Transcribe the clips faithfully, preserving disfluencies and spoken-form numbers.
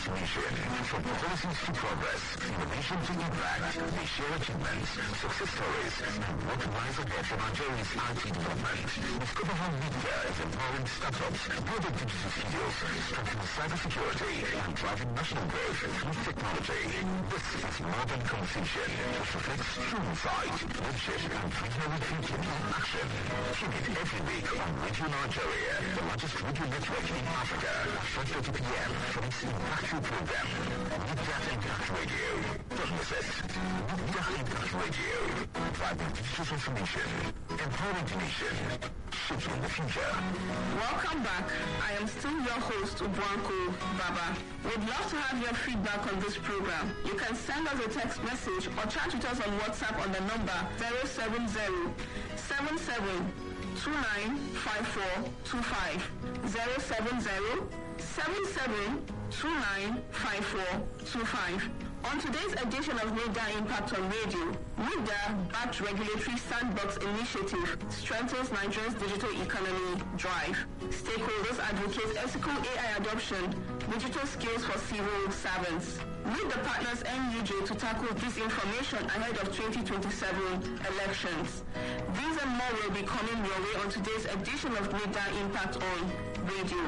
transformation, from policies to progress, innovation to impact. They share achievements, success stories, and what lies ahead for Nigeria's I T development. Discover how media is empowering startups, building digital studios, strengthening cybersecurity, and driving national growth through technology. This is Modern Conversation, which reflects true insight, leadership, and visionary thinking in action. Tune in every week on Radio Nigeria, the largest radio network in Africa, at five thirty p.m. for this impactful program. Media Impact Radio. Don't miss it. Media Impact Radio. Driving digital transformation, empowering the nation, shaping the future. Welcome back. I am still your host, Ubwanku Baba. We'd love to have your feedback on this program. You can send us a text message or chat with us on WhatsApp on the number zero seven zero seven seven two nine five four two five zero seven zero seven seven two nine five four two five. On today's edition of Media Impact on Radio, Media-backed regulatory sandbox initiative strengthens Nigeria's digital economy drive. Stakeholders advocate ethical A I adoption, digital skills for civil servants. Meet the partners N U J to tackle disinformation ahead of twenty twenty-seven elections. These and more will be coming your way on today's edition of Media Impact on Radio.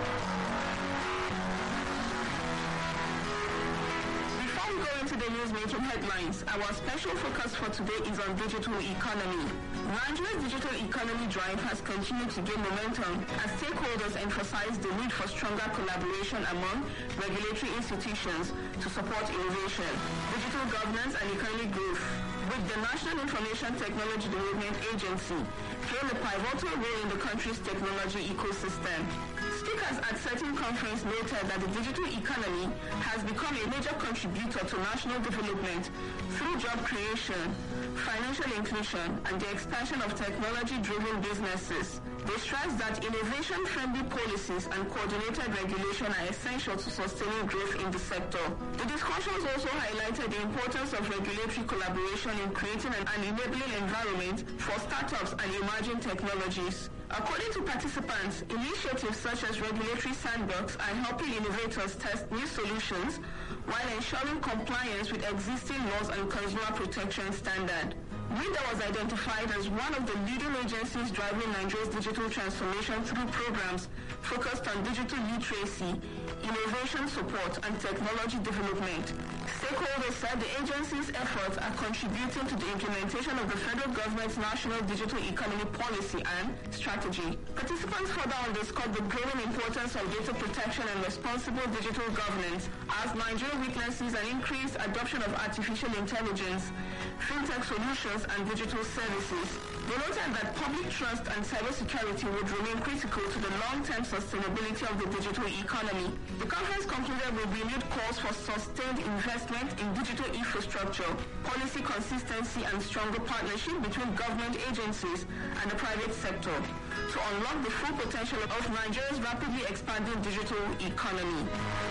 Go into the news-making headlines. Our special focus for today is on digital economy. Nigeria's digital economy drive has continued to gain momentum as stakeholders emphasize the need for stronger collaboration among regulatory institutions to support innovation, digital governance, and economic growth, with the National Information Technology Development Agency playing a pivotal role in the country's technology ecosystem. Speakers at certain conference noted that the digital economy has become a major contributor to national development through job creation, financial inclusion, and the expansion of technology-driven businesses. They stress that innovation-friendly policies and coordinated regulation are essential to sustaining growth in the sector. The discussions also highlighted the importance of regulatory collaboration in creating an, an enabling environment for startups and emerging technologies. According to participants, initiatives such as regulatory sandbox are helping innovators test new solutions while ensuring compliance with existing laws and consumer protection standards. WIDA was identified as one of the leading agencies driving Nigeria's digital transformation through programs focused on digital literacy, innovation support, and technology development. Stakeholders said the agency's efforts are contributing to the implementation of the federal government's national digital economy policy and strategy. Participants further underscored the growing importance of data protection and responsible digital governance as Nigeria witnesses an increased adoption of artificial intelligence, fintech solutions, and digital services. They noted that public trust and cybersecurity would remain critical to the long-term sustainability of the digital economy. The conference concluded with renewed calls for sustained investment in digital infrastructure, policy consistency, and stronger partnership between government agencies and the private sector to unlock the full potential of Nigeria's rapidly expanding digital economy.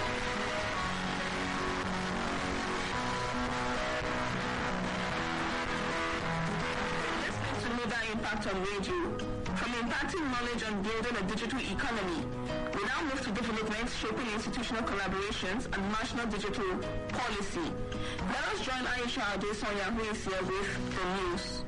Impact on Radio. From impacting knowledge and building a digital economy, we now move to development, shaping institutional collaborations and national digital policy. Let us join Aisha Adesonya, who is here with the news.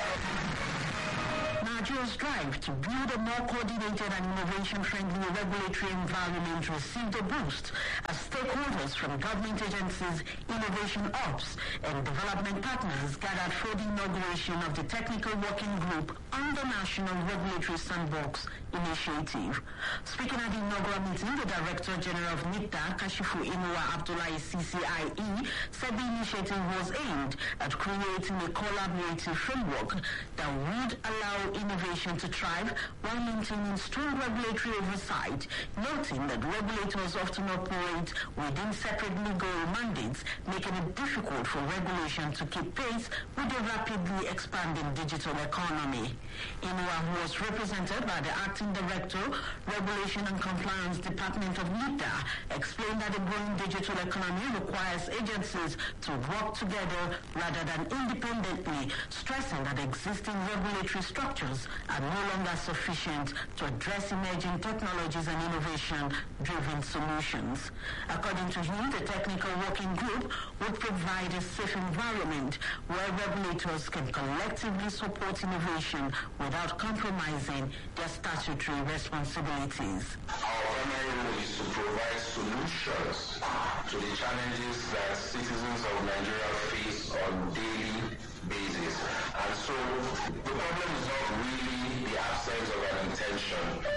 Nigeria's drive to build a more coordinated and innovation-friendly regulatory environment received a boost as stakeholders from government agencies, innovation ops, and development partners gathered for the inauguration of the Technical Working Group on the National Regulatory Sandbox Initiative. Speaking at the inaugural meeting, the Director General of NICTA, Kashifu Inuwa Abdullahi C C I E, said the initiative was aimed at creating a collaborative framework that would allow innovation to thrive while maintaining strong regulatory oversight, noting that regulators often operate within separate legal mandates, making it difficult for regulation to keep pace with the rapidly expanding digital economy. Inuwa, who was represented by the acting Acting Director, Regulation and Compliance Department of NIPDA, explained that the growing digital economy requires agencies to work together rather than independently, stressing that existing regulatory structures are no longer sufficient to address emerging technologies and innovation-driven solutions. According to him, the technical working group would provide a safe environment where regulators can collectively support innovation without compromising their statutory responsibilities. Our primary role is to provide solutions to the challenges that citizens of Nigeria face on a daily basis. And so the problem is not really the absence of an intention.